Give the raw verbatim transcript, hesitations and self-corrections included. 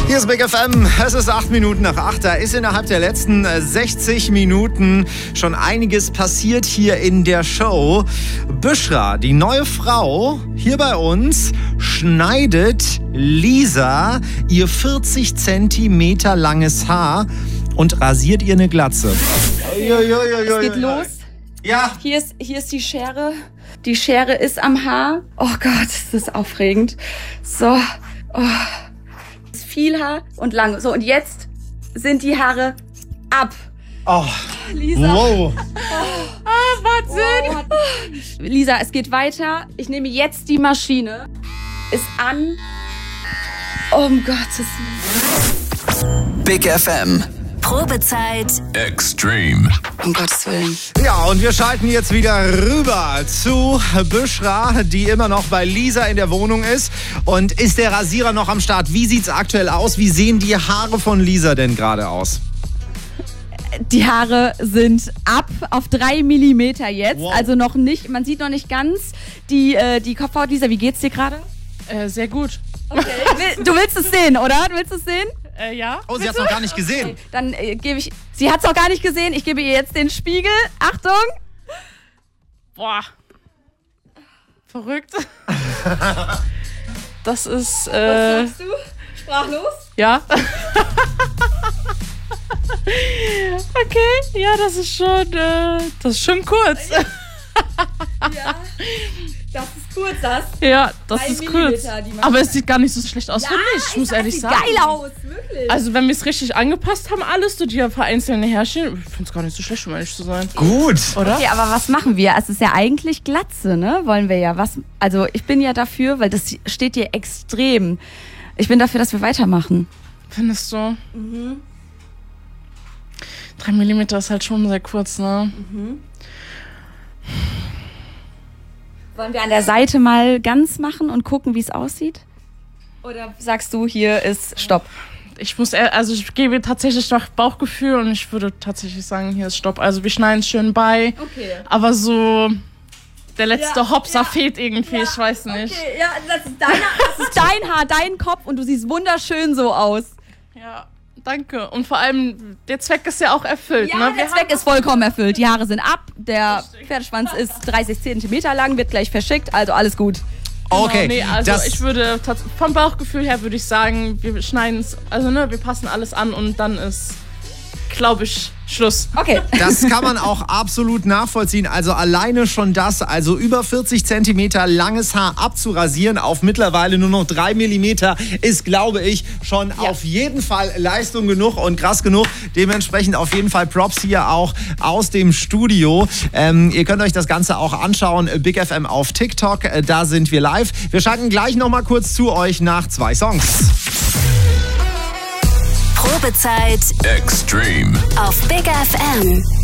Hier ist Big F M, es ist acht Minuten nach acht. Da ist innerhalb der letzten sechzig Minuten schon einiges passiert hier in der Show. Büschra, die neue Frau hier bei uns, schneidet Lisa ihr vierzig Zentimeter langes Haar und rasiert ihr eine Glatze. Es geht los. Ja. Hier ist, hier ist die Schere. Die Schere ist am Haar. Oh Gott, das ist aufregend. So. Oh. Viel Haar und lang. So, und jetzt sind die Haare ab. Oh. Lisa. Wow. Ah, Wahnsinn. Oh. Lisa, es geht weiter. Ich nehme jetzt die Maschine. Ist an. Oh, um Gottes Willen. Big F M. Probezeit Extreme. Um Gottes Willen. Ja, und wir schalten jetzt wieder rüber zu Büschra, die immer noch bei Lisa in der Wohnung ist. Und ist der Rasierer noch am Start? Wie sieht's aktuell aus? Wie sehen die Haare von Lisa denn gerade aus? Die Haare sind ab auf drei Millimeter jetzt. Wow. Also noch nicht, man sieht noch nicht ganz die, äh, die Kopfhaut. Lisa, wie geht's dir gerade? Äh, sehr gut. Okay. Du willst es sehen, oder? Du willst es sehen? Äh, ja. Oh, sie hat's noch gar nicht gesehen. Okay, dann äh, gebe ich... Sie hat's auch gar nicht gesehen. Ich gebe ihr jetzt den Spiegel. Achtung. Boah. Verrückt. Das ist, äh... Was sagst du? Sprachlos? Ja. Okay, ja, das ist schon, äh, das ist schon kurz. Ja. Das ist kurz, das. Ja, das Drei ist kurz. Millimeter, die man Aber es kann. sieht gar nicht so schlecht aus, Ja, finde ich. Ich muss sag, ehrlich sieht sagen. geil aus, wirklich. Also, wenn wir es richtig angepasst haben, alles, so die vereinzelte Härchen, ich finde es gar nicht so schlecht, um ehrlich zu sein. Gut. Oder? Okay, aber was machen wir? Es ist ja eigentlich Glatze, ne? Wollen wir ja. Was? Also ich bin ja dafür, weil das steht dir extrem. Ich bin dafür, dass wir weitermachen. Findest du? Mhm. Drei Millimeter ist halt schon sehr kurz, ne? Mhm. Wollen wir an der Seite mal ganz machen und gucken, wie es aussieht? Oder sagst du, hier ist Stopp? Ich muss, eher- also ich gebe tatsächlich nach Bauchgefühl und ich würde tatsächlich sagen, hier ist Stopp. Also wir schneiden es schön bei, Okay. aber so der letzte Ja, Hopser ja, fehlt irgendwie, ich weiß nicht. Okay, ja, das ist, deine, das ist dein Haar, dein Kopf und du siehst wunderschön so aus. Ja, danke. Und vor allem, der Zweck ist ja auch erfüllt. Ja, ne? der Wir Zweck haben- ist vollkommen erfüllt. Die Haare sind ab, der Pferdeschwanz ist dreißig Zentimeter lang, wird gleich verschickt, also alles gut. Okay. Nee, also das, ich würde, tats- vom Bauchgefühl her würde ich sagen, wir schneiden es, also ne, wir passen alles an und dann ist, glaube ich, Schluss. Okay. das kann man auch absolut nachvollziehen. Also alleine schon das, also über vierzig Zentimeter langes Haar abzurasieren auf mittlerweile nur noch drei Millimeter ist, glaube ich, schon Ja. auf jeden Fall Leistung genug und krass genug. Dementsprechend auf jeden Fall Props hier auch aus dem Studio. Ähm, ihr könnt euch das Ganze auch anschauen. Big F M auf TikTok, äh, da sind wir live. Wir schalten gleich noch mal kurz zu euch nach zwei Songs. Probezeit Extreme. auf Big F M.